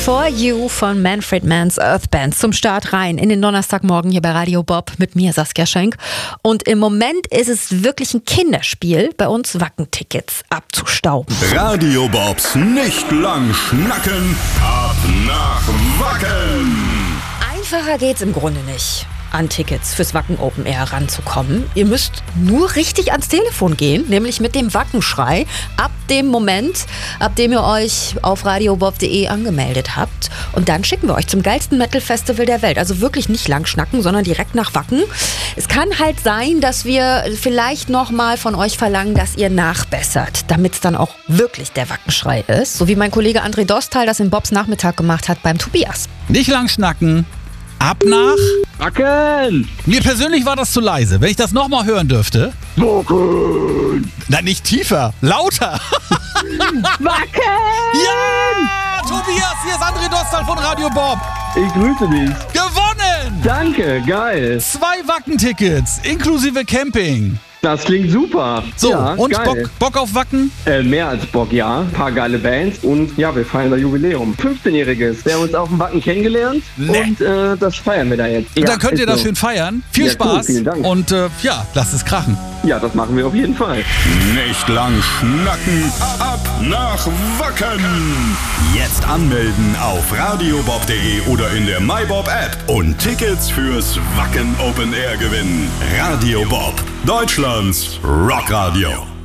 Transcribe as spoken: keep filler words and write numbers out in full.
For You von Manfred Mann's Earth Band zum Start rein in den Donnerstagmorgen hier bei Radio Bob mit mir, Saskia Schenk. Und im Moment ist es wirklich ein Kinderspiel, bei uns Wacken-Tickets abzustauben. Radio Bobs nicht lang schnacken, ab nach Wacken. Einfacher geht's im Grunde nicht, an Tickets fürs Wacken Open Air ranzukommen. Ihr müsst nur richtig ans Telefon gehen, nämlich mit dem Wackenschrei. Ab dem Moment, ab dem ihr euch auf radiobob punkt de angemeldet habt. Und dann schicken wir euch zum geilsten Metal-Festival der Welt. Also wirklich nicht lang schnacken, sondern direkt nach Wacken. Es kann halt sein, dass wir vielleicht nochmal von euch verlangen, dass ihr nachbessert, damit es dann auch wirklich der Wackenschrei ist. So wie mein Kollege André Dostal das in Bobs Nachmittag gemacht hat beim Tobias. Nicht lang schnacken. Ab nach Wacken! Mir persönlich war das zu leise. Wenn ich das nochmal hören dürfte. Wacken! Nein, nicht tiefer, lauter. Wacken! Ja! Tobias, hier ist André Dostal von Radio Bob. Ich grüße dich. Gewonnen! Danke, geil. Zwei Wacken-Tickets, inklusive Camping. Das klingt super. So, ja, und geil. Bock, Bock auf Wacken? Äh, mehr als Bock, ja. Ein paar geile Bands und ja, wir feiern das Jubiläum. fünfzehnjähriges. Wir haben uns auf dem Wacken kennengelernt Nee. und äh, das feiern wir da jetzt. Und Ja, dann könnt ist ihr das so. schön feiern. Viel Ja, cool, Spaß. vielen Dank. Und äh, ja, lasst es krachen. Ja, das machen wir auf jeden Fall. Nicht lang schnacken, ab nach Wacken. Jetzt anmelden auf radiobob punkt de oder in der MyBob App und Tickets fürs Wacken Open Air gewinnen. Radio Bob, Deutschlands Rockradio.